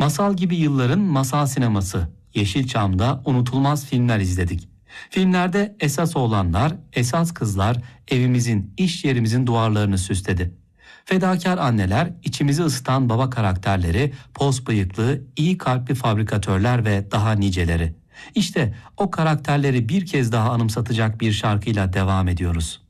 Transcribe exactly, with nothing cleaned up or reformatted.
Masal gibi yılların masal sineması, Yeşilçam'da unutulmaz filmler izledik. Filmlerde esas oğlanlar, esas kızlar evimizin, iş yerimizin duvarlarını süsledi. Fedakar anneler, içimizi ısıtan baba karakterleri, pos bıyıklı, iyi kalpli fabrikatörler ve daha niceleri. İşte o karakterleri bir kez daha anımsatacak bir şarkıyla devam ediyoruz.